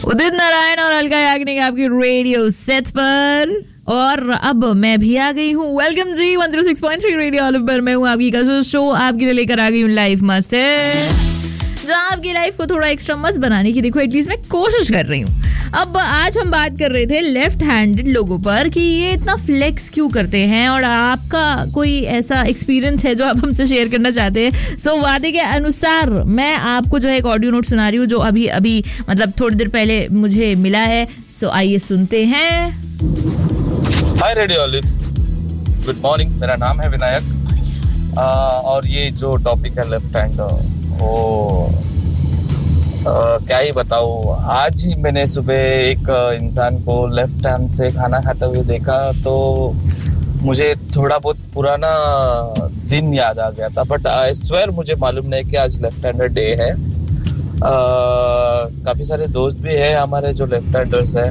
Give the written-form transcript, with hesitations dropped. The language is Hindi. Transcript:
उदित नारायण और अलका याग्निक आपकी रेडियो सेट पर, और अब मैं भी आ गई हूँ। वेलकम जी 106.3 रेडियो ऑलिव पर। मैं हूँ आपकी कसम शो, आपके लिए लेकर आ गई हूँ लाइफ मस्त है, जहाँ आपकी लाइफ को थोड़ा एक्स्ट्रा मस्त बनाने की देखो एटलीस्ट मैं कोशिश कर रही हूँ। अब आज हम बात कर रहे थे लेफ्ट हैंडेड लोगों पर कि ये इतना फ्लेक्स क्यों करते हैं, और आपका कोई ऐसा एक्सपीरियंस है जो आप हमसे शेयर करना चाहते हैं। सो वादे के अनुसार मैं आपको जो है एक ऑडियो नोट सुना रही हूँ जो अभी अभी मतलब थोड़ी देर पहले मुझे मिला है। सो आइए सुनते हैं। हाय रेडियो ऑलिव, गुड मॉर्निंग। मेरा नाम है विनायक और ये जो टॉपिक है लेफ्ट हैंड, क्या ही बताऊँ। आज ही मैंने सुबह एक इंसान को लेफ्ट हैंड से खाना खाते हुए देखा तो मुझे थोड़ा बहुत पुराना दिन याद आ गया था। बट आई स्वेयर मुझे मालूम नहीं कि आज लेफ्ट हैंडर डे है। काफी सारे दोस्त भी है हमारे जो लेफ्ट हैंडर्स है।